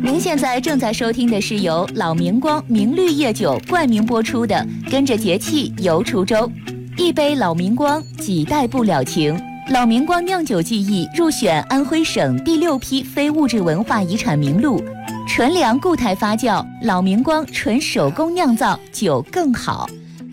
您现在正在收听的是由老明光明绿夜酒冠名播出的《跟着节气游滁州》，一杯老明光，几代不了情。老明光酿酒技艺入选安徽省第6批非物质文化遗产名录，纯粮固态发酵，老明光纯手工酿造，酒更好。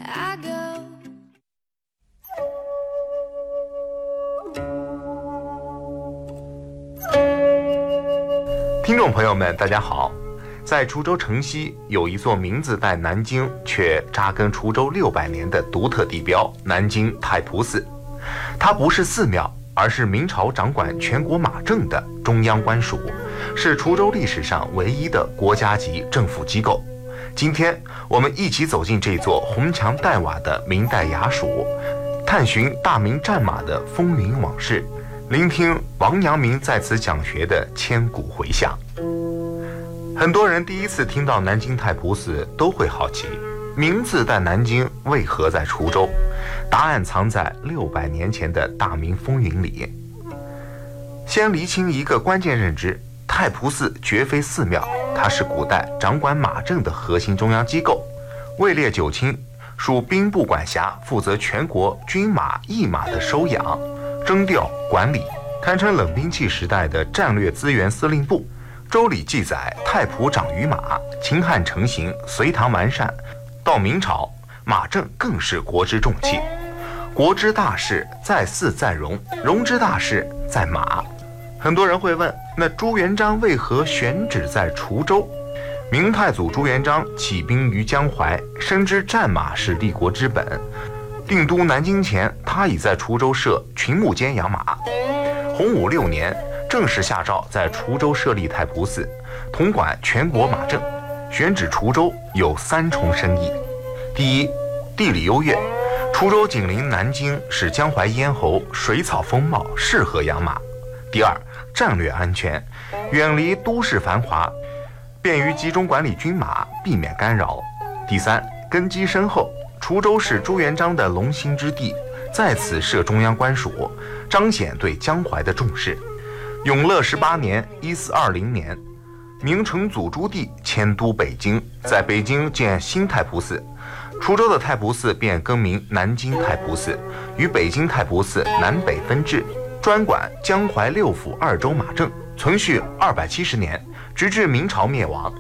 听众朋友们大家好，在滁州城西有一座名字带南京却扎根滁州600年的独特地标南京太仆寺。它不是寺庙，而是明朝掌管全国马政的中央官署，是滁州历史上唯一的国家级政府机构。今天我们一起走进这座红墙黛瓦的明代衙署，探寻大明战马的风云往事，聆听王阳明在此讲学的千古回响。很多人第一次听到南京太仆寺都会好奇，名字带南京为何在滁州？答案藏在600年前的大明风云里。先厘清一个关键认知，太仆寺绝非寺庙，它是古代掌管马政的核心中央机构，位列9卿，属兵部管辖，负责全国军马驿马的收养、征调、管理，堪称冷兵器时代的战略资源司令部。周礼记载，太仆长于马，秦汉成形，隋唐完善，到明朝，马政更是国之重器。国之大事在祀在戎，戎之大事在马。很多人会问，那朱元璋为何选址在滁州？明太祖朱元璋起兵于江淮，深知战马是立国之本。定都南京前，他已在滁州设群牧监养马。洪武6年，正式下诏在滁州设立太仆寺，统管全国马政。选址滁州有3重深意：第一，地理优越，滁州紧邻南京，是江淮咽喉，水草丰茂，适合养马。第二，战略安全，远离都市繁华，便于集中管理军马，避免干扰。第三，根基深厚，滁州是朱元璋的龙兴之地，在此设中央官署，彰显对江淮的重视。永乐18年1420年，明成祖朱棣迁都北京，在北京建新太仆寺，滁州的太仆寺便更名南京太仆寺，与北京太仆寺南北分治，专管江淮6府2州马政，存续270年，直至明朝灭亡。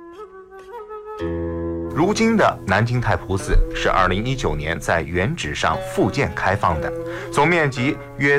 如今的南京太仆寺是2019年在原址上复建开放的，总面积约